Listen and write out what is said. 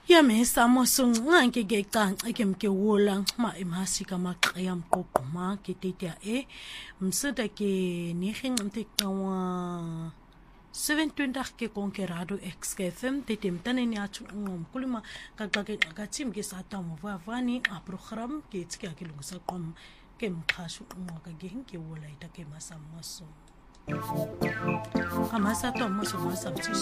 Ya mesa mosonga ke kanca ke mkewola ma emasi ka maqaya mqoqoma ke tetia msada ke niging mtekwa 720 ke konkerado XFM tetem taneni atu kulima kaqake akathim ke satamu vavani a program ke tsike ke lungusa qom ke mkhashu nqoka ke ke wola ita ke masa moso amasa to moso masa